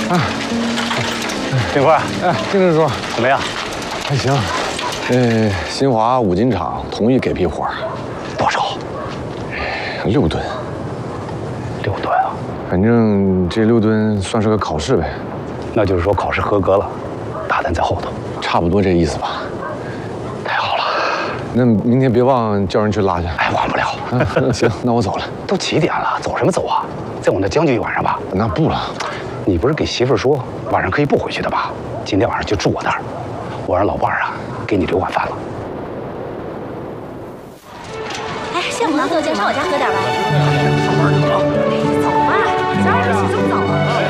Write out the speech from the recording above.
丁辉， 丁支书怎么样？ 还行。新华五金厂同意给批活， 多少 ？6吨。 6吨啊？ 反正这6吨算是个考试呗。 那就是说考试合格了，大单在后头。 差不多这意思吧。 太好了。 那明天别忘叫人去拉去。 哎，忘不了。 行，那我走了。 都几点了？走什么走啊？在我那将就一晚上吧。 那不了。 你不是给媳妇儿说晚上可以不回去的吧？今天晚上就住我那儿，我让老伴儿啊给你留晚饭了。 哎，下午能走，先上我家喝点吧。 上班去了。 走吧，家儿起这么早了。